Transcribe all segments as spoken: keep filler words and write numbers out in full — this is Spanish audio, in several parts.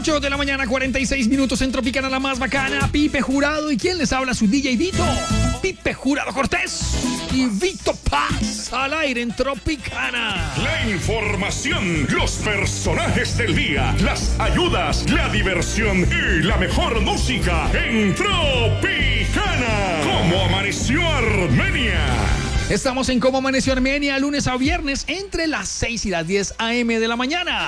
ocho de la mañana, cuarenta y seis minutos en Tropicana, la más bacana. Pipe Jurado. ¿Y quién les habla? Su D J Vito. Pipe Jurado Cortés y Vito Paz al aire en Tropicana. La información, los personajes del día, las ayudas, la diversión y la mejor música en Tropicana. ¿Cómo amaneció Armenia? Estamos en Cómo Amaneció Armenia, lunes a viernes, entre las seis y las diez a eme de la mañana.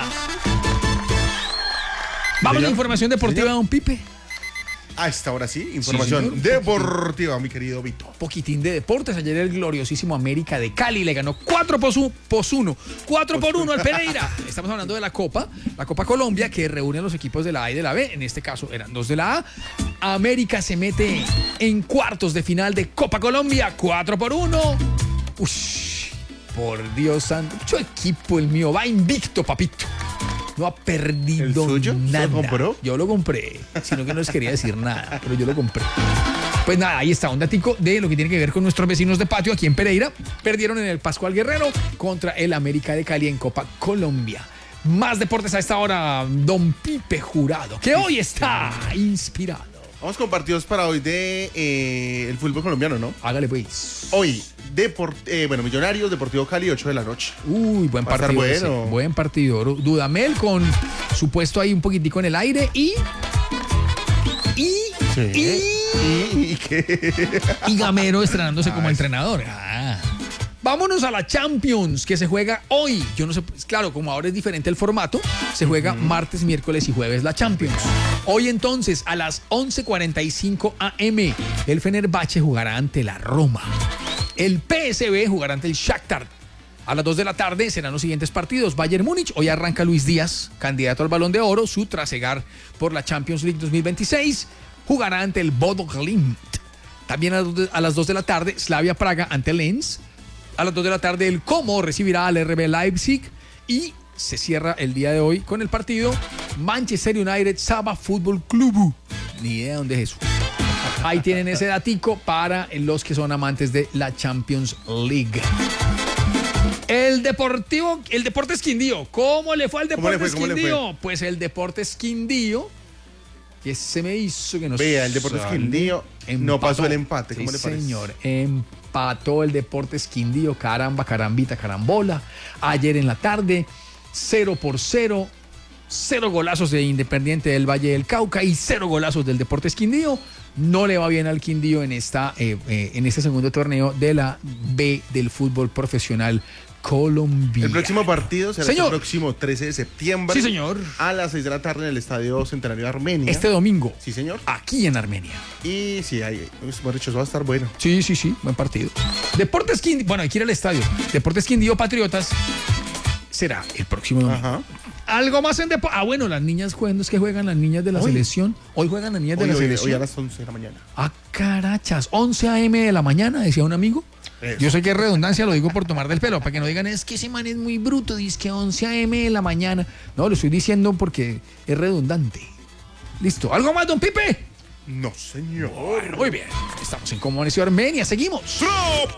Vamos a la información deportiva, don Pipe. A esta hora sí, información sí, deportiva, mi querido Vito. Poquitín de deportes. Ayer el gloriosísimo América de Cali le ganó cuatro por uno. cuatro por uno al Pereira. Estamos hablando de la Copa, la Copa Colombia, que reúne a los equipos de la A y de la B. En este caso eran dos de la A. América se mete en cuartos de final de Copa Colombia, cuatro por uno. Ush, por Dios santo. Mucho equipo el mío. Va invicto, papito. No ha perdido ¿El suyo? nada. ¿Lo compró? Yo lo compré, sino que no les quería decir nada, pero yo lo compré. Pues nada, ahí está un datico de lo que tiene que ver con nuestros vecinos de patio aquí en Pereira. Perdieron en el Pascual Guerrero contra el América de Cali en Copa Colombia. Más deportes a esta hora, don Pipe Jurado, que hoy está inspirado. Vamos con partidos para hoy de eh, el fútbol colombiano, ¿no? Hágale pues. Hoy, Deport, eh, bueno, Millonarios, Deportivo Cali, ocho de la noche. Uy, buen Va partido. Bueno. Sí, buen partido. Dudamel con su puesto ahí un poquitico en el aire y... Y... Sí. Y... ¿Y, y qué? Y Gamero estrenándose ah, como entrenador. Ah. Vámonos a la Champions, que se juega hoy. Yo no sé, pues, claro, como ahora es diferente el formato, se juega uh-huh. martes, miércoles y jueves la Champions. Hoy entonces, a las once cuarenta y cinco a eme, el Fenerbahce jugará ante la Roma. El P S V jugará ante el Shakhtar. A las dos de la tarde serán los siguientes partidos. Bayern Múnich, hoy arranca Luis Díaz, candidato al Balón de Oro, su trasegar por la Champions League dos mil veintiséis. Jugará ante el Bodo Glimt. También a las dos de la tarde, Slavia Praga ante Lens. A las dos de la tarde, el Como recibirá al R B Leipzig. Y se cierra el día de hoy con el partido Manchester United Saba Fútbol Club. Ni idea dónde es eso. Ahí tienen ese datico para los que son amantes de la Champions League. El Deportivo, el Deportes Quindío. ¿Cómo le fue al Deportes Quindío? Pues el Deportes Quindío, que se me hizo que no Vea, el Deportes Quindío no pasó el empate. ¿Cómo sí, le parece? Señor, empató el Deportes Quindío. Caramba, carambita, carambola. Ayer en la tarde, cero por cero. Cero golazos de Independiente del Valle del Cauca y cero golazos del Deportes Quindío. No le va bien al Quindío en, esta, eh, eh, en este segundo torneo de la B del fútbol profesional colombiano. El próximo partido será señor. el próximo trece de septiembre. Sí, señor. A las seis de la tarde en el Estadio Centenario de Armenia. Este domingo. Sí, señor. Aquí en Armenia. Y sí, ahí, bueno, eso va a estar bueno. Sí, sí, sí, buen partido. Deportes Quindío, bueno, hay que ir al estadio. Deportes Quindío Patriotas será el próximo domingo. Ajá. Algo más en deporte. Ah, bueno, las niñas juegan, es que juegan las niñas de la hoy. selección. Hoy juegan las niñas hoy, de la hoy, selección. Hoy a las once de la mañana. Ah, carachas. once a eme de la mañana, decía un amigo. Eso. Yo sé que es redundancia, lo digo por tomar del pelo, para que no digan, es que ese man es muy bruto, dice que once a eme de la mañana. No, lo estoy diciendo porque es redundante. Listo. ¿Algo más, don Pipe? No, señor. Bueno, muy bien. Estamos en Cómo Amaneció Armenia. Seguimos.